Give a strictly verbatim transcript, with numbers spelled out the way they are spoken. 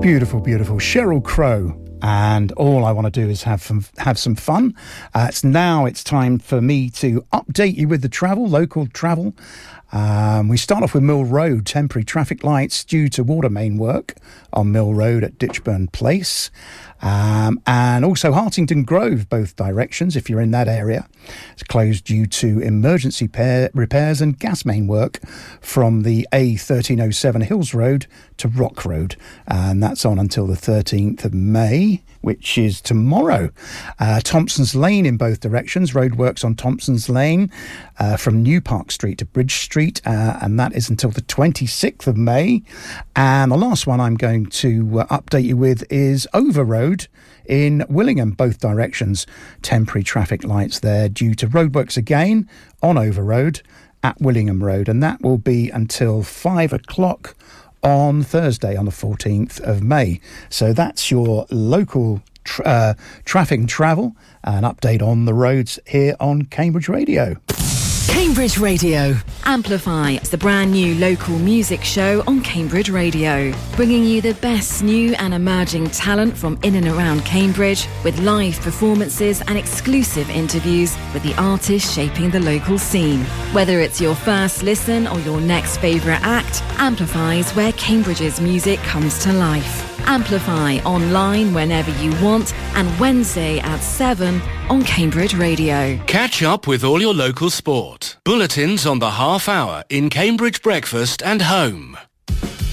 Beautiful, beautiful. Sheryl Crow. And all I want to do is have some, have some fun. Uh, it's now it's time for me to update you with the travel, local travel. Um, we start off with Mill Road, temporary traffic lights due to water main work on Mill Road at Ditchburn Place. Um, and also Hartington Grove, both directions, if you're in that area. It's closed due to emergency pair, repairs and gas main work from the A thirteen oh seven Hills Road to Rock Road. And that's on until the thirteenth of May, which is tomorrow. Uh, Thompson's Lane in both directions. Roadworks on Thompson's Lane uh, from New Park Street to Bridge Street. Uh, and that is until the twenty-sixth of May. And the last one I'm going to uh, update you with is Over Road in Willingham, both directions. Temporary traffic lights there due to roadworks again on Over Road at Willingham Road. And that will be until five o'clock on Thursday on the fourteenth of May. So that's your local tra- uh, traffic and travel, an update on the roads here on Cambridge Radio. Cambridge Radio. Amplify is the brand new local music show on Cambridge Radio, bringing you the best new and emerging talent from in and around Cambridge, with live performances and exclusive interviews with the artists shaping the local scene. Whether it's your first listen or your next favourite act, Amplify is where Cambridge's music comes to life. Amplify online whenever you want, and Wednesday at seven on Cambridge Radio. Catch up with all your local sport. Bulletins on the half hour in Cambridge Breakfast and Home.